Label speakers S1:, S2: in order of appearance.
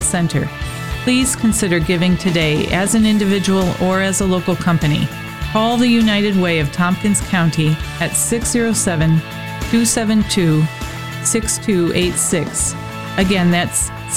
S1: Center. Please consider giving today as an individual or as a local company. Call the United Way of Tompkins County at 607-272-6286. Again, that's